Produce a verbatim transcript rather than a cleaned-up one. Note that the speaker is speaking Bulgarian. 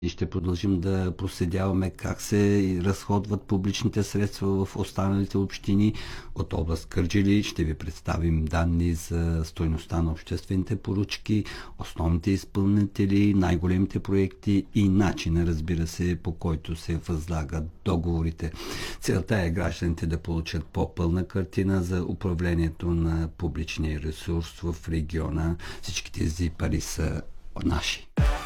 И ще продължим да проследяваме как се разходват публичните средства в останалите общини от област Кърджали. Ще ви представим данни за стойността на обществените поръчки, основните изпълнители, най-големите проекти и начина, разбира се, по който се възлагат договорите. Целта е гражданите да получат по-пълна картина за управлението на публичния ресурс в региона. Всички тези пари са наши.